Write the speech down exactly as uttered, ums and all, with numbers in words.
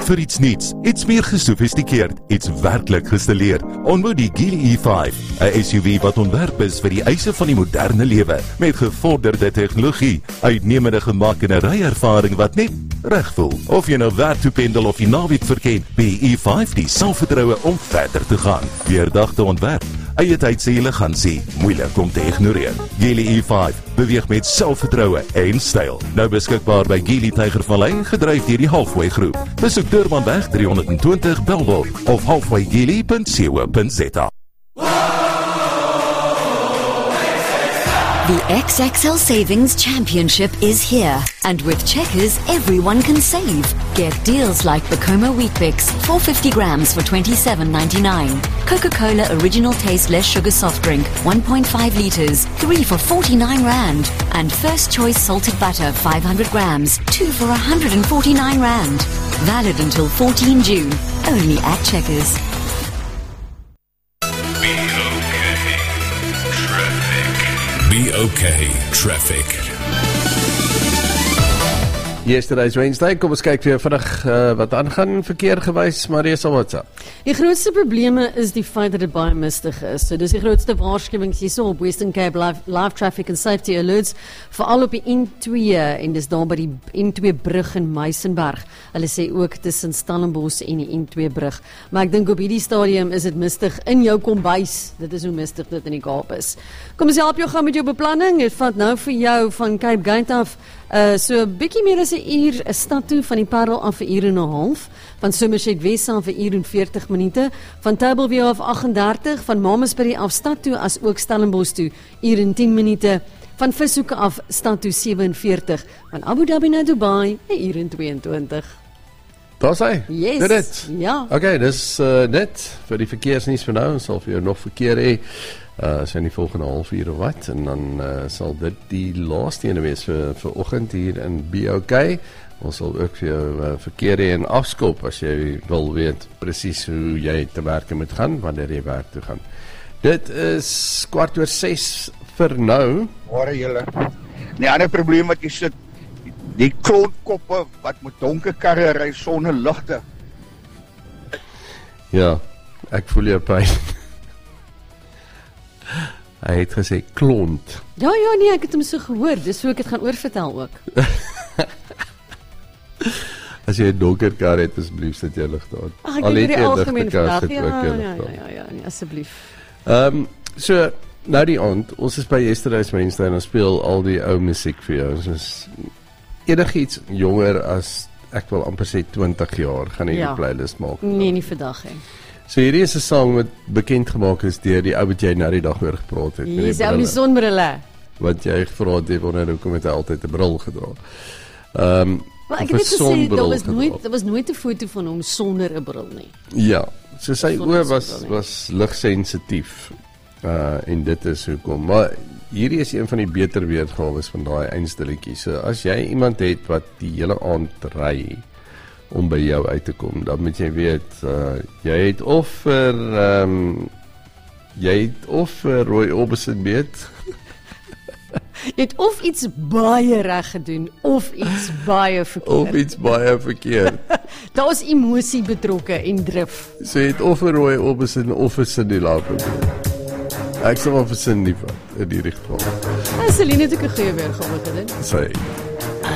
vir iets nuuts, iets meer gesofistikeerd, iets werklik gestileerd. Ontmoet die Geely E vyf, 'n S U V wat ontwerp is vir die eise van die moderne lewe, met gevorderde tegnologie, uitnemende gemak en 'n ryervaring wat net reg voel. Of jy nou werk toe pendel of die naweek verken, die E vyf die selfvertroue om verder te gaan. Deurdagte ontwerp, eie tyd se elegansie, moeilik om te ignoreer. Geely E vyf beweeg met selfvertroue en styl. Nou beskikbaar by Geely Tygervallei, gedryf deur die Halfway Groep. Besoek Durbanweg drie honderd twintig Bellville of halfway geely punt co punt za. The X X L Savings Championship is here, and with Checkers, everyone can save. Get deals like Bacoma Wheat Bix, four hundred fifty grams for twenty-seven ninety-nine. Coca-Cola Original Taste Less Sugar Soft Drink, one point five litres, three for forty-nine rand. And First Choice Salted Butter, five hundred grams, two for one hundred forty-nine rand. Valid until fourteenth June, only at Checkers. Be okay, traffic. Yesterday's Wednesday, kom ons kyk weer vinnig uh, wat aangaan verkeer gewys, Maria Sawatsa. Die grootste probleme is die feit dat dit baie mistig is. So dis die grootste waarskuwings hierso op Western Cape live, live traffic and safety alerts, veral op die N twee en dis daar by die N twee brug in Meisenberg. Hulle sê ook tussen Stellenbosch en die N twee brug. Maar ek dink op hierdie stadium is dit mistig in jou kombuis. Dit is hoe mistig dit in die Kaap is. Kom ons help jou gaan met jou beplanning. Dit vat nou vir jou van Cape Gate af Uh, so 'n bietjie meer as 'n uur is stad toe, van die Parel af 'n uur en 'n half, van Somerset West af 'n uur en veertig minute, van Tableview af agt en dertig, van Mamasbury af stad toe as ook Stellenbosch toe uur en tien minute, van Vishoek af stad toe sewe en veertig, van Abu Dhabi na Dubai 'n uur en twee en twintig. Daar's hy. Yes. Dit dit. Ja. Okay, dis uh, net vir die verkeersnuus vir nou, ons sal vir jou nog verkeer hê. Uh, sy in die volgende half uur of wat, en dan uh, sal dit die laaste ene wees vir, vir oggend hier in Be Okay. Ons sal ook vir jou uh, verkeer hê en afskop, as jy wil weet precies hoe jy te werk moet gaan, wanneer jy werk toe gaan. Dit is kwart oor ses vir nou. Hoor julle, die ander probleem wat jy sit, die kloonkoppe wat met donker karre ry sonder ligte. Ja, ek voel jou pyn. Hy het gesê klont. Ja, ja, nee, ek het hom so gehoor, dis hoe ek het gaan oorvertel ook. As jy 'n donker kar het, asseblief sit jy lig daar. Ag, ek het die algemeen vandag, ja, ja, ja, ja, ja, nee, asseblief. Ehm, um, so, nou die aand, ons is by Yesterday's Wednesday en ons speel al die ou musiek vir jou. Ons is enigiets jonger as, ek wil amper sê twintig jaar, gaan jy ja. die playlist maak. Nee, nie vandag, hè. So hierdie is 'n sang wat bekend gemaak is deur die ou wat jy nou die dag oor gepraat het. Hier is ou die sonbrille. Wat jy gevra het, jy wonder hoekom het hy altyd 'n bril gedra. Ehm, um, maar ek het net gesê, daar was nooit, daar was nooit 'n foto van hom sonder 'n bril nie. Ja, so sy oë was was ligsensitief. Uh en dit is hoekom. Maar hierdie is een van die beter weergawe van daai eindstilletjies. So as jy iemand het wat die hele aand ry om by jou uit te kom, dan moet jy weet, uh, jy het of vir um, jy het of vir Roy Orbison weet. Jy het of iets baie reg gedoen of iets baie verkeerd. Of iets baie verkeerd. Daar is emosie betrokke en drif. So jy het of vir Roy Orbison of vir Cindy Lauper. Ek sal maar vir Cindy vat in hierdie geval. En Celine het ook 'n goeie weergawe gedoen. Sy